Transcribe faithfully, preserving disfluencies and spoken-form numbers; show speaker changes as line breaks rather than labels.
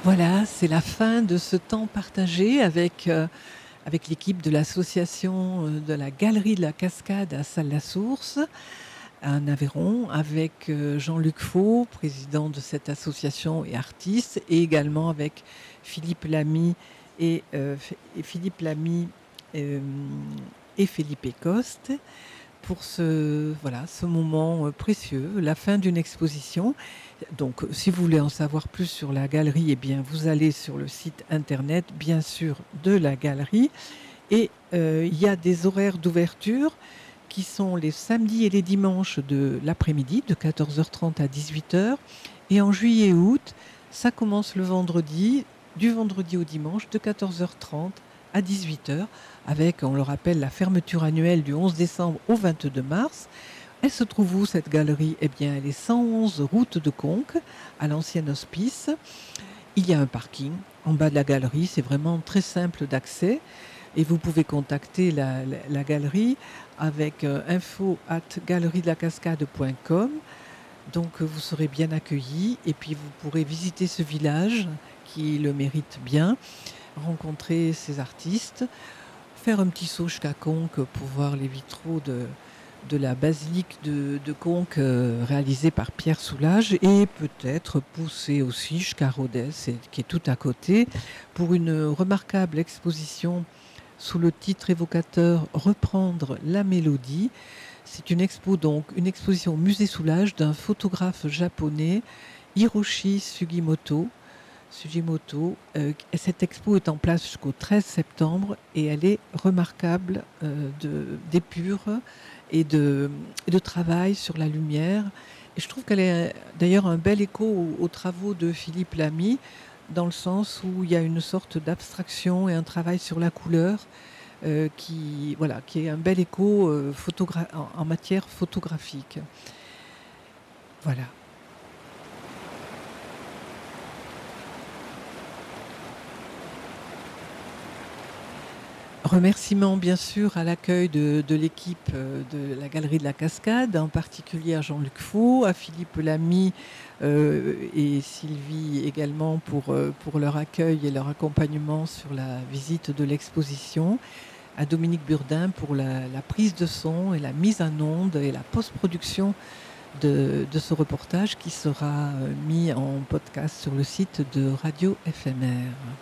Voilà, c'est la fin de ce temps partagé avec, heu, avec l'équipe de l'association, heu, de la Galerie de la Cascade à Salles-la-Source, en Aveyron, avec, heu, Jean-Luc Faux, président de cette association et artiste, et également avec Philippe Lamy et heu, Ph et Philippe Lamy, hem, et Felipe Coste pour ce voilà, ce moment, heu, précieux, la fin d'une exposition. Donc, si vous voulez en savoir plus sur la galerie, eh bien, vous allez sur le site internet, bien sûr, de la galerie et heu, il y a des horaires d'ouverture qui sont les samedis et les dimanches de l'après-midi, de quatorze heures trente à dix-huit heures, et en juillet et août, ça commence le vendredi, du vendredi au dimanche, de quatorze heures trente à dix-huit heures, avec, on le rappelle, la fermeture annuelle du onze décembre au vingt-deux mars. Elle se trouve où, cette galerie? Eh bien, elle est cent onze route de Conques, à l'ancien hospice. Il y a un parking en bas de la galerie, c'est vraiment très simple d'accès et vous pouvez contacter la la la galerie avec, heu, info arobase galerie de la cascade point com. Donc, vous serez bien accueillis et puis vous pourrez visiter ce village qui le mérite bien, rencontrer ces artistes, faire un petit saut jusqu'à Conques pour voir les vitraux de de la basilique de de Conques, heu, réalisés par Pierre Soulages, et peut-être pousser aussi jusqu'à Rodez, et qui est tout à côté, pour une remarquable exposition sous le titre évocateur «Reprendre la mélodie». C'est une expo donc une exposition au musée Soulages d'un photographe japonais, Hiroshi Sugimoto. Sugimoto, heu, cette expo est en place jusqu'au treize septembre et elle est remarquable, heu, de d'épure et de et de travail sur la lumière, et je trouve qu'elle est d'ailleurs un bel écho aux aux travaux de Philippe Lamy, dans le sens où il y a une sorte d'abstraction et un travail sur la couleur, heu, qui voilà, qui est un bel écho, heu, photogra en en matière photographique. Voilà. Remerciements bien sûr à l'accueil de de l'équipe, heu, de la Galerie de la Cascade, en particulier à Jean-Luc Faux, à Philippe Lamy, heu, et Sylvie également pour, heu, pour leur accueil et leur accompagnement sur la visite de l'exposition, à Dominique Burdin pour la la prise de son et la mise en onde et la post-production de de ce reportage qui sera, heu, mis en podcast sur le site de Radio F M R.